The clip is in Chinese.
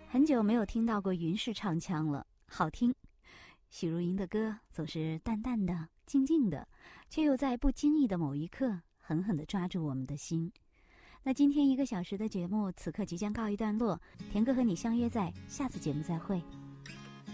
很久没有听到过云式唱腔了，好听。许茹芸的歌总是淡淡的、静静的，却又在不经意的某一刻狠狠地抓住我们的心。那今天1个小时的节目，此刻即将告一段落。田哥和你相约在下次节目再会。